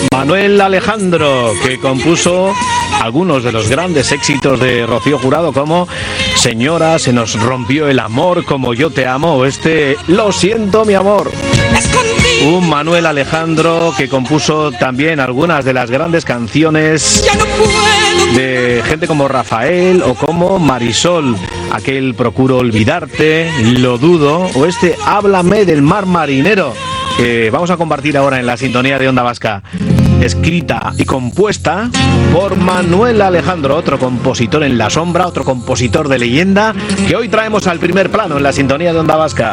Manuel Alejandro, que compuso algunos de los grandes éxitos de Rocío Jurado, como Señora, se nos rompió el amor, Como yo te amo, o Lo siento mi amor. Un Manuel Alejandro que compuso también algunas de las grandes canciones de gente como Rafael o como Marisol, aquel Procuro olvidarte, Lo dudo, o Háblame del mar marinero, que vamos a compartir ahora en la sintonía de Onda Vasca, escrita y compuesta por Manuel Alejandro, otro compositor en la sombra, otro compositor de leyenda que hoy traemos al primer plano en la sintonía de Onda Vasca.